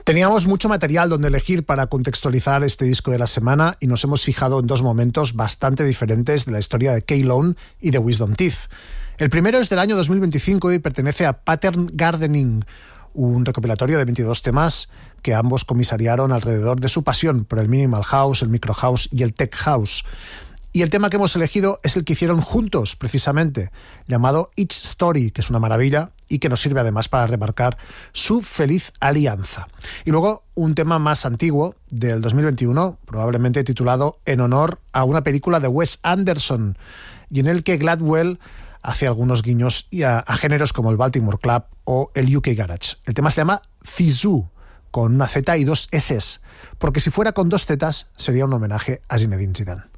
Teníamos mucho material donde elegir para contextualizar este disco de la semana y nos hemos fijado en dos momentos bastante diferentes de la historia de K-Lone y de Wisdom Teeth. El primero es del año 2025 y pertenece a Pattern Gardening, un recopilatorio de 22 temas que ambos comisariaron alrededor de su pasión por el minimal house, el micro house y el tech house. Y el tema que hemos elegido es el que hicieron juntos, precisamente, llamado Each Story, que es una maravilla y que nos sirve además para remarcar su feliz alianza. Y luego un tema más antiguo, del 2021, probablemente titulado en honor a una película de Wes Anderson, y en el que Gladwell hace algunos guiños a géneros como el Baltimore Club o el UK Garage. El tema se llama Zizou, con una Z y dos S, porque si fuera con dos Zs sería un homenaje a Zinedine Zidane.